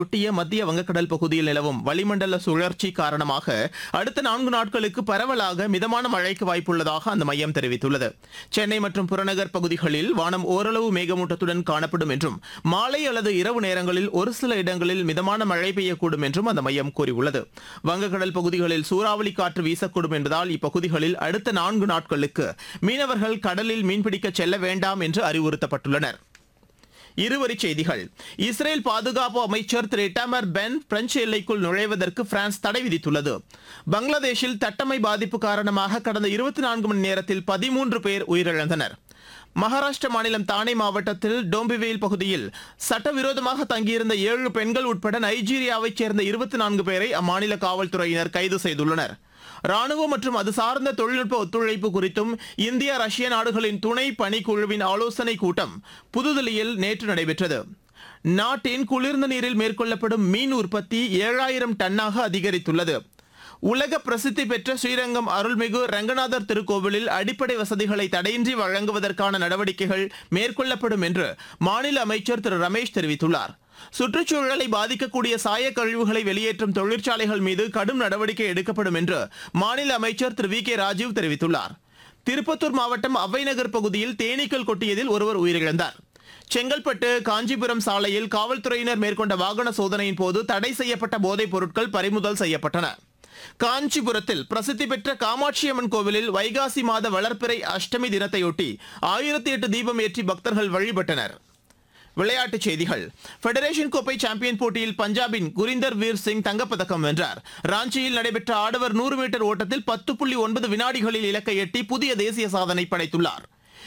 ஒட்டிய மத்திய வங்கக்கடல் பகுதியில் நிலவும் வளிமண்டல சுழற்சி காரணமாக அடுத்த 4 நாட்களுக்கு பரவலாக மிதமான மழைக்கு வாய்ப்புள்ளதாக அந்த மையம் தெரிவித்துள்ளது. சென்னை மற்றும் புறநகர் பகுதிகளில் வானம் ஓரளவு மேகமூட்டத்துடன் காணப்படும் என்றும் மாலை அல்லது இரவு நேரங்களில் ஒரு சில இடங்களில் மிதமான மழை பெய்யக்கூடும் என்றும் அந்த மையம் கூறியுள்ளது. வங்கக்கடல் பகுதிகளில் சூறாவளி காற்று வீசக்கூடும் என்பதால் இப்பகுதிகளில் அடுத்த 4 நாட்களுக்கு மீனவர்கள் கடலில் மீன்பிடிக்க செல்ல வேண்டாம் என்று அறிவுறுத்தப்பட்டுள்ளனர். இருவரிச் செய்திகள். இஸ்ரேல் பாதுகாப்பு அமைச்சர் திரு இட்டாமர் பென் பிரெஞ்சு எல்லைக்குள் நுழைவதற்கு பிரான்ஸ் தடை விதித்துள்ளது. பங்களாதேஷில் தட்டம்மை பாதிப்பு காரணமாக கடந்த 24 மணி நேரத்தில் 13 பேர் உயிரிழந்தனர். மகாராஷ்டிர மாநிலம் தானே மாவட்டத்தில் டோம்பிவேல் பகுதியில் சட்டவிரோதமாக தங்கியிருந்த 7 பெண்கள் உட்பட நைஜீரியாவைச் சேர்ந்த 24 பேரை அம்மாநில காவல்துறையினர் கைது செய்துள்ளனர். ராணுவம் மற்றும் அது சார்ந்த தொழில்நுட்ப ஒத்துழைப்பு குறித்தும் இந்தியா ரஷ்ய நாடுகளின் துணை பணிக்குழுவின் ஆலோசனைக் கூட்டம் புதுதில்லியில் நேற்று நடைபெற்றது. நாட்டின் குளிர்ந்த நீரில் மேற்கொள்ளப்படும் மீன் உற்பத்தி 7000 டன்னாக அதிகரித்துள்ளது. உலக பிரசித்தி பெற்ற ஸ்ரீரங்கம் அருள்மிகு ரங்கநாதர் திருக்கோவிலில் அடிப்படை வசதிகளை தடையின்றி வழங்குவதற்கான நடவடிக்கைகள் மேற்கொள்ளப்படும் என்று மாநில அமைச்சர் திரு ரமேஷ் தெரிவித்துள்ளார். சுற்றுச்சூழலை பாதிக்கக்கூடிய சாய கழிவுகளை வெளியேற்றும் தொழிற்சாலைகள் மீது கடும் நடவடிக்கை எடுக்கப்படும் என்று மாநில அமைச்சர் திரு வி கே ராஜீவ் தெரிவித்துள்ளார். திருப்பத்தூர் மாவட்டம் அவ்வைநகர் பகுதியில் தேனீக்கள் கொட்டியதில் ஒருவர் உயிரிழந்தார். செங்கல்பட்டு காஞ்சிபுரம் சாலையில் காவல்துறையினர் மேற்கொண்ட வாகன சோதனையின் போது தடை செய்யப்பட்ட போதைப் பொருட்கள் பறிமுதல் செய்யப்பட்டன. காஞ்சிபுரத்தில் பிரசித்தி பெற்ற காமாட்சியம்மன் கோவிலில் வைகாசி மாத வளர்ப்பிறை அஷ்டமி தினத்தையொட்டி 1008 தீபம் ஏற்றி பக்தர்கள் வழிபட்டனர். விளையாட்டுச் செய்திகள். ஃபெடரேஷன் கோப்பை சாம்பியன் போட்டியில் பஞ்சாபின் குரிந்தர் வீர் சிங் தங்கப்பதக்கம் வென்றார். ராஞ்சியில் நடைபெற்ற ஆடவர் 100 மீட்டர் ஓட்டத்தில் 10.9 வினாடிகளில் இலக்கை எட்டி புதிய தேசிய சாதனை படைத்துள்ளார்.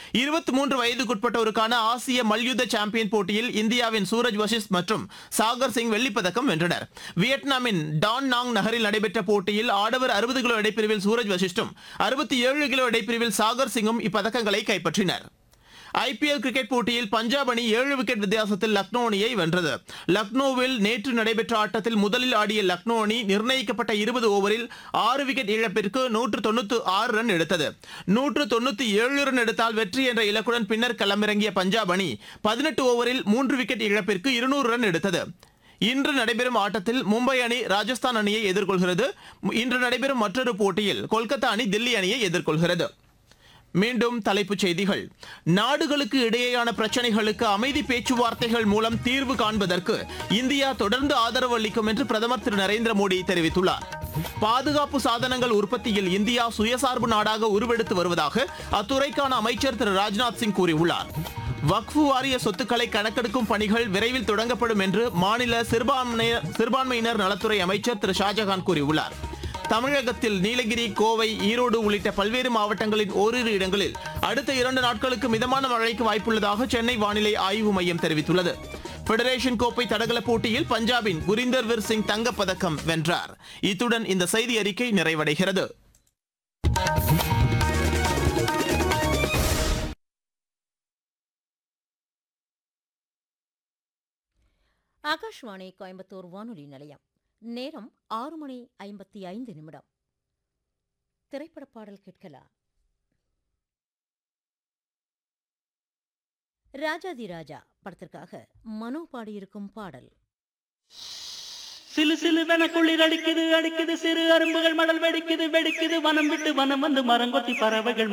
23 வயதுக்குட்பட்டோருக்கான ஆசிய மல்யுத்த சாம்பியன் போட்டியில் இந்தியாவின் சூரஜ் வஷிஷ்ட் மற்றும் சாகர் சிங் வெள்ளிப்பதக்கம் வென்றனர். வியட்நாமின் டான் நாங் நகரில் நடைபெற்ற போட்டியில் ஆடவர் 60 கிலோ எடைப்பிரிவில் சூரஜ் வஷிஷ்டும் 67 கிலோ எடைப்பிரிவில் சாகர் சிங்கும் இப்பதக்கங்களை கைப்பற்றினர். ஐபிஎல் கிரிக்கெட் போட்டியில் பஞ்சாப் அணி 7 விக்கெட் வித்தியாசத்தில் லக்னோ அணியை வென்றது. லக்னோவில் நேற்று நடைபெற்ற ஆட்டத்தில் முதலில் ஆடிய லக்னோ அணி நிர்ணயிக்கப்பட்ட 20 ஓவரில் 6 விக்கெட் இழப்பிற்கு 196 ரன் எடுத்தது. 197 ரன் எடுத்தால் வெற்றி என்ற இலக்குடன் பின்னர் களமிறங்கிய பஞ்சாப் அணி 18 ஓவரில் 3 விக்கெட் இழப்பிற்கு 200 ரன் எடுத்தது. இன்று நடைபெறும் ஆட்டத்தில் மும்பை அணி ராஜஸ்தான் அணியை எதிர்கொள்கிறது. இன்று நடைபெறும் மற்றொரு போட்டியில் கொல்கத்தா அணி தில்லி அணியை எதிர்கொள்கிறது. மீண்டும் தலைப்புச் செய்திகள். நாடுகளுக்கு இடையேயான பிரச்சனைகளுக்கு அமைதி பேச்சுவார்த்தைகள் மூலம் தீர்வு காண்பதற்கு இந்தியா தொடர்ந்து ஆதரவு அளிக்கும் என்று பிரதமர் திரு நரேந்திர மோடி தெரிவித்துள்ளார். பாதுகாப்பு சாதனங்கள் உற்பத்தியில் இந்தியா சுயசார்பு நாடாக உருவெடுத்து வருவதாக அத்துறைக்கான அமைச்சர் திரு ராஜ்நாத் சிங் கூறியுள்ளார். வக்ஃபு வாரிய சொத்துக்களை கணக்கெடுக்கும் பணிகள் விரைவில் தொடங்கப்படும் என்று மாநில சிறுபான்மையினர் நலத்துறை அமைச்சர் திரு ஷாஜகான் கூறியுள்ளார். தமிழகத்தில் நீலகிரி, கோவை, ஈரோடு உள்ளிட்ட பல்வேறு மாவட்டங்களின் ஓரிரு இடங்களில் அடுத்த 2 நாட்களுக்கு மிதமான மழைக்கு வாய்ப்புள்ளதாக சென்னை வானிலை ஆய்வு மையம் தெரிவித்துள்ளது. ஃபெடரேஷன் கோப்பை தடகள போட்டியில் பஞ்சாபின் குரிந்தர் வீர் சிங் தங்கப்பதக்கம் வென்றார். இத்துடன் இந்த செய்தி அறிக்கை நிறைவடைகிறது. ஆகாஷ்வாணி கோயம்புத்தூர் வானொலி நிலையம். நேரம் 6:55. திரைப்பட பாடல் கேட்கலாம். ராஜாதி ராஜா படத்திற்காக மனோ பாடியிருக்கும் பாடல். சிலு சிலுவென குளிர் அடிக்குது அடிக்குது, சிறு அரும்புகள் மடல் வெடிக்குது வெடிக்குது, வனம் விட்டு வனம் வந்து மரங்கொத்தி பறவைகள்